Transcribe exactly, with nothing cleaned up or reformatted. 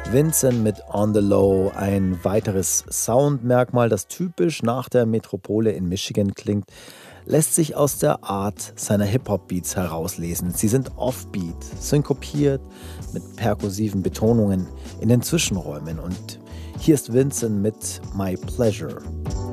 Vincent mit On the Low, ein weiteres Soundmerkmal, das typisch nach der Metropole in Michigan klingt, lässt sich aus der Art seiner Hip-Hop-Beats herauslesen. Sie sind offbeat, synkopiert, mit perkussiven Betonungen in den Zwischenräumen. Und hier ist Vincent mit My Pleasure.